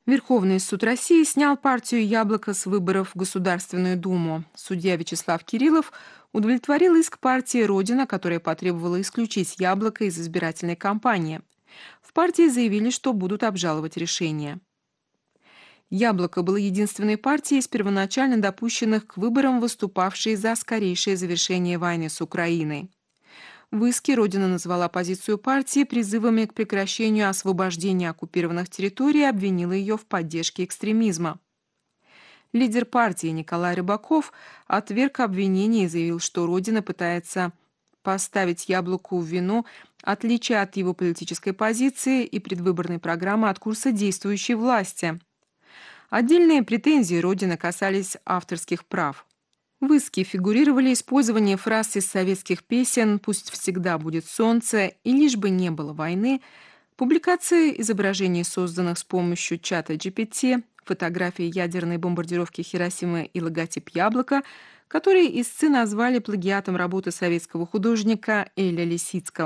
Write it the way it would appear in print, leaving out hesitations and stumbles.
Верховный суд России снял партию «Яблоко» с выборов в Государственную Думу. Судья Вячеслав Кириллов удовлетворил иск партии «Родина», которая потребовала исключить «Яблоко» из избирательной кампании. В партии заявили, что будут обжаловать решение. «Яблоко» было единственной партией из первоначально допущенных к выборам, выступавшей за скорейшее завершение войны с Украиной. В иске Родина назвала позицию партии призывами к прекращению освобождения оккупированных территорий и обвинила ее в поддержке экстремизма. Лидер партии Николай Рыбаков отверг обвинения и заявил, что Родина пытается поставить Яблоку в вину отличие от его политической позиции и предвыборной программы от курса действующей власти. Отдельные претензии Родины касались авторских прав. В иске фигурировали использование фраз из советских песен «Пусть всегда будет солнце» и «Лишь бы не было войны», публикация изображений, созданных с помощью чата GPT, фотографии ядерной бомбардировки Хиросимы и логотип «Яблоко», которые истцы назвали плагиатом работы советского художника Эля Лисицкого.